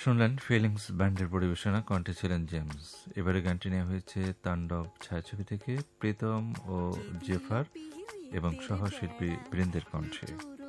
শুনলেন ফিলিংস ব্যান্ডের পরিবেশনা, কণ্ঠে ছিলেন জেমস। এবারে গানটি নেওয়া হয়েছে তাণ্ডব ছায়াছবি থেকে প্রীতম ও জেফার এবং সহশিল্পী বৃন্দের কণ্ঠে।